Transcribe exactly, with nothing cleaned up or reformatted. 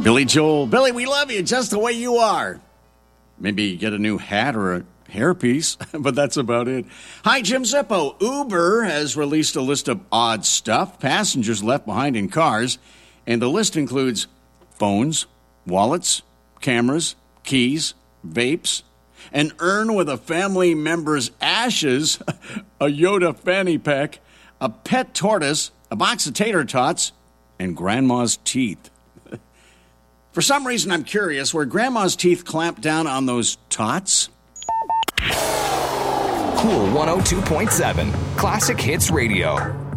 Billy Joel. Billy, we love you just the way you are. Maybe get a new hat or a hairpiece, but that's about it. Hi, Jim Zippo. Uber has released a list of odd stuff passengers left behind in cars, and the list includes phones, wallets, cameras, keys, vapes, an urn with a family member's ashes, a Yoda fanny pack, a pet tortoise, a box of tater tots, and grandma's teeth. For some reason, I'm curious, were grandma's teeth clamped down on those tots? Cool one oh two point seven, Classic Hits Radio.